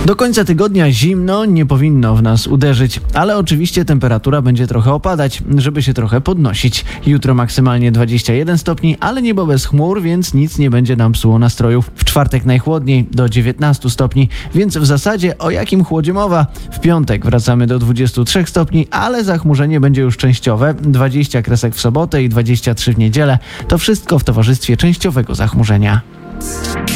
Do końca tygodnia zimno nie powinno w nas uderzyć, ale oczywiście temperatura będzie trochę opadać, żeby się trochę podnosić. Jutro maksymalnie 21 stopni, ale niebo bez chmur, więc nic nie będzie nam psuło nastrojów. W czwartek najchłodniej do 19 stopni, więc w zasadzie o jakim chłodzie mowa? W piątek wracamy do 23 stopni, ale zachmurzenie będzie już częściowe. 20 kresek w sobotę i 23 w niedzielę. To wszystko w towarzystwie częściowego zachmurzenia.